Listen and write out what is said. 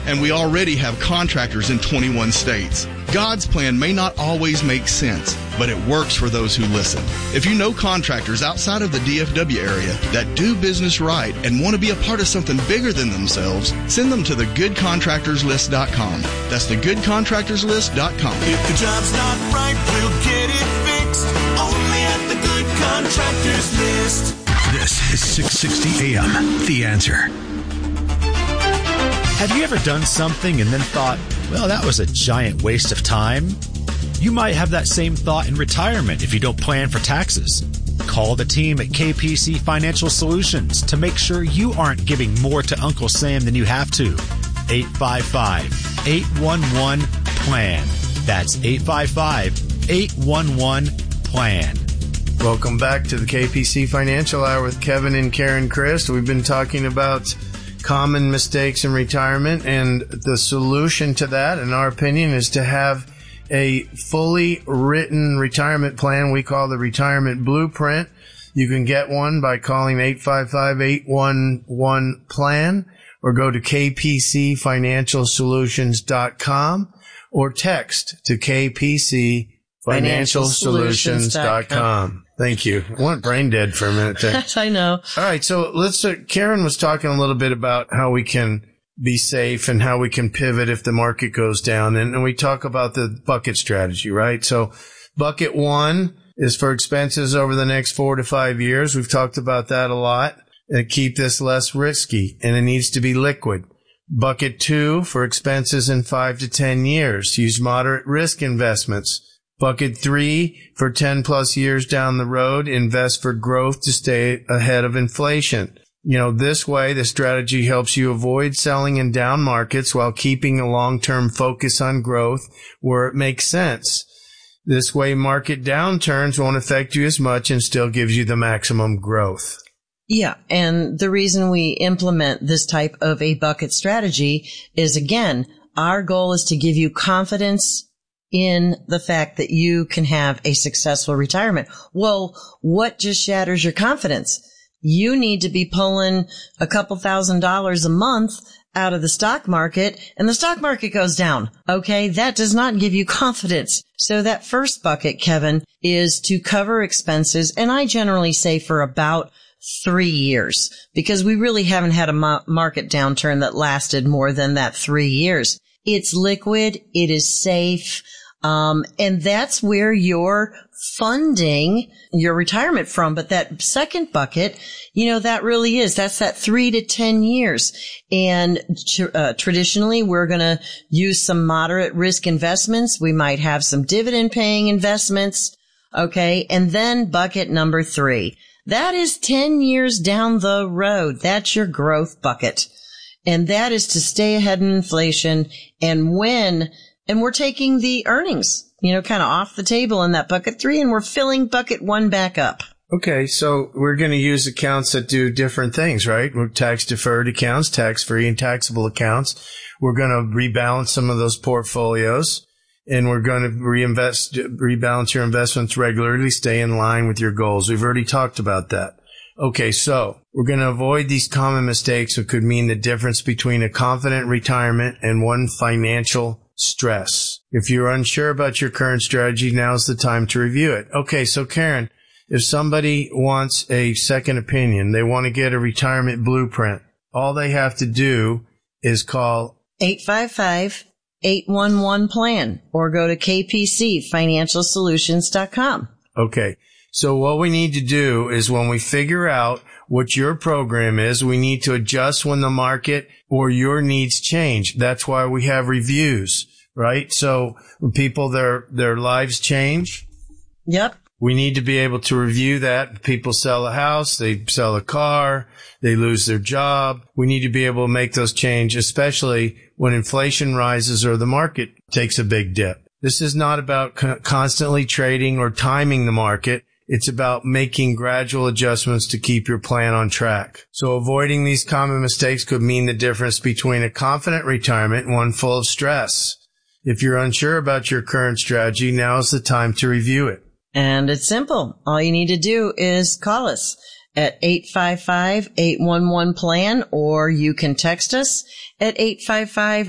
and we already have contractors in 21 states. God's plan may not always make sense, but it works for those who listen. If you know contractors outside of the DFW area that do business right and want to be a part of something bigger than themselves, send them to thegoodcontractorslist.com. That's thegoodcontractorslist.com. If the job's not right, we'll get it fixed. Only at the Good Contractors List. This is 660 AM, The Answer. Have you ever done something and then thought, well, that was a giant waste of time? You might have that same thought in retirement if you don't plan for taxes. Call the team at KPC Financial Solutions to make sure you aren't giving more to Uncle Sam than you have to. 855-811-PLAN. That's 855-811-PLAN. Welcome back to the KPC Financial Hour with Kevin and Karen Christ. We've been talking about common mistakes in retirement, and the solution to that, in our opinion, is to have a fully written retirement plan we call the Retirement Blueprint. You can get one by calling 855-811-PLAN or go to kpcfinancialsolutions.com or text to kpcfinancialsolutions.com. Thank you. I went brain dead for a minute there. I know. All right. So Karen was talking a little bit about how we can be safe and how we can pivot if the market goes down. And we talk about the bucket strategy, right? So bucket one is for expenses over the next 4 to 5 years. We've talked about that a lot. And keep this less risky, and it needs to be liquid. Bucket two for expenses in 5 to 10 years. Use moderate risk investments. Bucket three, for 10 plus years down the road, invest for growth to stay ahead of inflation. This way, the strategy helps you avoid selling in down markets while keeping a long-term focus on growth where it makes sense. This way, market downturns won't affect you as much and still gives you the maximum growth. Yeah, and the reason we implement this type of a bucket strategy is, again, our goal is to give you confidence in the fact that you can have a successful retirement. Well, what just shatters your confidence? You need to be pulling a couple $1,000s a month out of the stock market, and the stock market goes down. Okay, that does not give you confidence. So that first bucket, Kevin, is to cover expenses, and I generally say for about 3 years, because we really haven't had a market downturn that lasted more than that 3 years. It's liquid, it is safe, and that's where you're funding your retirement from. But that second bucket, that really is, that's that 3 to 10 years. And traditionally, we're going to use some moderate risk investments. We might have some dividend paying investments. Okay. And then bucket number 3. That is 10 years down the road. That's your growth bucket. And that is to stay ahead in inflation. And we're taking the earnings, kind of off the table in that bucket 3, and we're filling bucket 1 back up. Okay. So we're going to use accounts that do different things, right? We're tax deferred accounts, tax free and taxable accounts. We're going to rebalance some of those portfolios. And we're going to rebalance your investments regularly, stay in line with your goals. We've already talked about that. Okay, so we're going to avoid these common mistakes that could mean the difference between a confident retirement and one financial stress. If you're unsure about your current strategy, now's the time to review it. Okay, so Karen, if somebody wants a second opinion, they want to get a retirement blueprint, all they have to do is call 855-811-PLAN or go to kpcfinancialsolutions.com. Okay. So what we need to do is when we figure out what your program is, we need to adjust when the market or your needs change. That's why we have reviews, right? So when people, their lives change. Yep. We need to be able to review that. People sell a house, they sell a car, they lose their job. We need to be able to make those changes, especially when inflation rises or the market takes a big dip. This is not about constantly trading or timing the market. It's about making gradual adjustments to keep your plan on track. So avoiding these common mistakes could mean the difference between a confident retirement and one full of stress. If you're unsure about your current strategy, now is the time to review it. And it's simple. All you need to do is call us at 855-811-PLAN, or you can text us at 855